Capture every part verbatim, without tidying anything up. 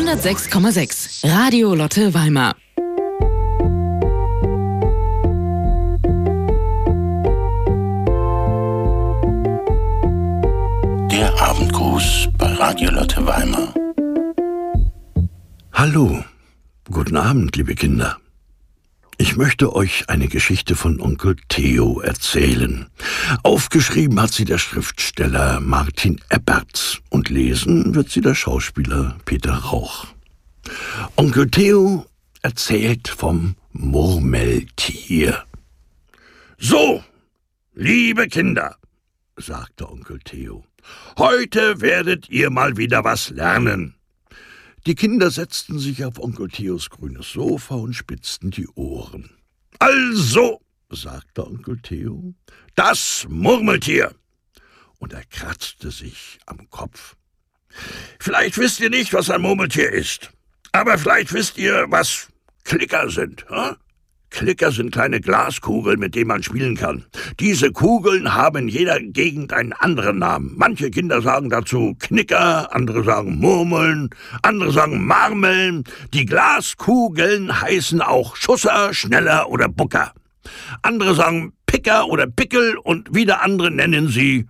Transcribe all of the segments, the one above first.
hundertsechs Komma sechs Radio Lotte Weimar. Der Abendgruß bei Radio Lotte Weimar. Hallo, guten Abend, liebe Kinder. Ich möchte euch eine Geschichte von Onkel Theo erzählen. Aufgeschrieben hat sie der Schriftsteller Martin Eppertz und lesen wird sie der Schauspieler Peter Rauch. Onkel Theo erzählt vom Murmeltier. So, liebe Kinder, sagte Onkel Theo, heute werdet ihr mal wieder was lernen. Die Kinder setzten sich auf Onkel Theos grünes Sofa und spitzten die Ohren. Also, sagte Onkel Theo, das Murmeltier. Und er kratzte sich am Kopf. Vielleicht wisst ihr nicht, was ein Murmeltier ist, aber vielleicht wisst ihr, was Klicker sind. Hm? Klicker sind kleine Glaskugeln, mit denen man spielen kann. Diese Kugeln haben in jeder Gegend einen anderen Namen. Manche Kinder sagen dazu Knicker, andere sagen Murmeln, andere sagen Marmeln. Die Glaskugeln heißen auch Schusser, Schneller oder Bucker. Andere sagen Picker oder Pickel und wieder andere nennen sie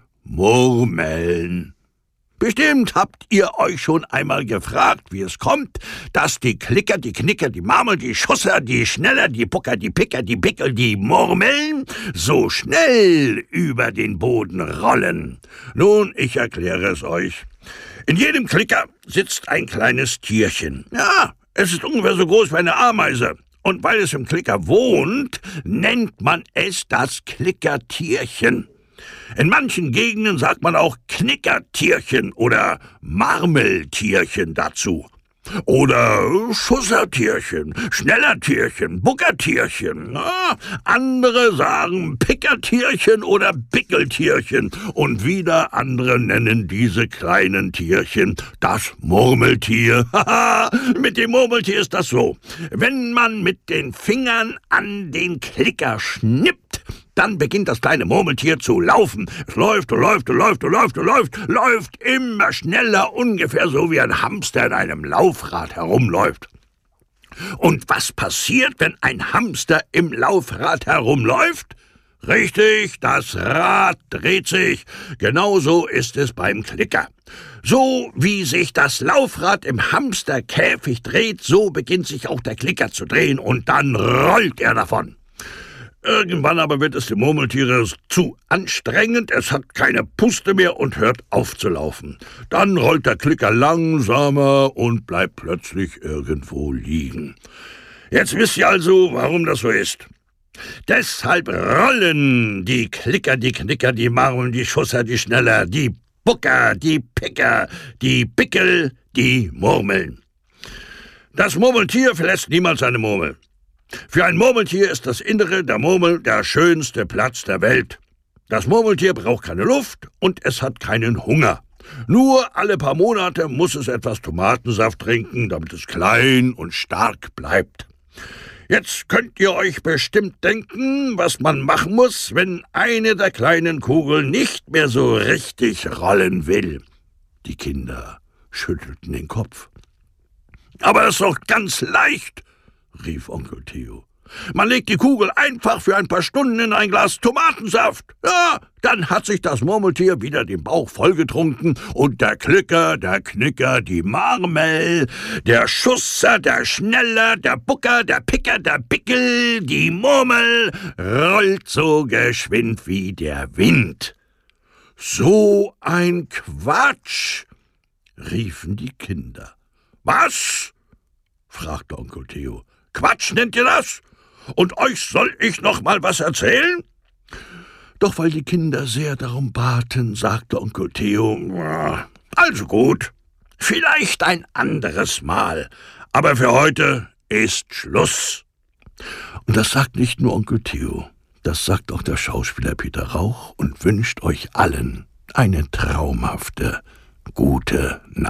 Murmeln. Bestimmt habt ihr euch schon einmal gefragt, wie es kommt, dass die Klicker, die Knicker, die Marmel, die Schusser, die Schneller, die Bucker, die Picker, die Pickel, die Murmeln so schnell über den Boden rollen. Nun, ich erkläre es euch. In jedem Klicker sitzt ein kleines Tierchen. Ja, es ist ungefähr so groß wie eine Ameise. Und weil es im Klicker wohnt, nennt man es das Klickertierchen. In manchen Gegenden sagt man auch Knickertierchen oder Marmeltierchen dazu. Oder Schussertierchen, Schnellertierchen, Buckertierchen. Ja, andere sagen Pickertierchen oder Pickeltierchen. Und wieder andere nennen diese kleinen Tierchen das Murmeltier. Haha, mit dem Murmeltier ist das so. Wenn man mit den Fingern an den Klicker schnippt, dann beginnt das kleine Murmeltier zu laufen. Es läuft und läuft und läuft und läuft und läuft, läuft immer schneller, ungefähr so wie ein Hamster in einem Laufrad herumläuft. Und was passiert, wenn ein Hamster im Laufrad herumläuft? Richtig, das Rad dreht sich. Genauso ist es beim Klicker. So wie sich das Laufrad im Hamsterkäfig dreht, so beginnt sich auch der Klicker zu drehen und dann rollt er davon. Irgendwann aber wird es dem Murmeltier zu anstrengend, es hat keine Puste mehr und hört auf zu laufen. Dann rollt der Klicker langsamer und bleibt plötzlich irgendwo liegen. Jetzt wisst ihr also, warum das so ist. Deshalb rollen die Klicker, die Knicker, die Marmeln, die Schusser, die Schneller, die Bucker, die Picker, die Pickel, die Murmeln. Das Murmeltier verlässt niemals seine Murmel. Für ein Murmeltier ist das Innere der Murmel der schönste Platz der Welt. Das Murmeltier braucht keine Luft und es hat keinen Hunger. Nur alle paar Monate muss es etwas Tomatensaft trinken, damit es klein und stark bleibt. Jetzt könnt ihr euch bestimmt denken, was man machen muss, wenn eine der kleinen Kugeln nicht mehr so richtig rollen will. Die Kinder schüttelten den Kopf. Aber das ist doch ganz leicht, rief Onkel Theo. Man legt die Kugel einfach für ein paar Stunden in ein Glas Tomatensaft. Ja, dann hat sich das Murmeltier wieder den Bauch vollgetrunken und der Klicker, der Knicker, die Marmel, der Schusser, der Schneller, der Bucker, der Picker, der Pickel, die Murmel rollt so geschwind wie der Wind. So ein Quatsch, riefen die Kinder. Was? fragte Onkel Theo. Quatsch nennt ihr das? Und euch soll ich noch mal was erzählen? Doch weil die Kinder sehr darum baten, sagte Onkel Theo, also gut, vielleicht ein anderes Mal, aber für heute ist Schluss. Und das sagt nicht nur Onkel Theo, das sagt auch der Schauspieler Peter Rauch und wünscht euch allen eine traumhafte, gute Nacht.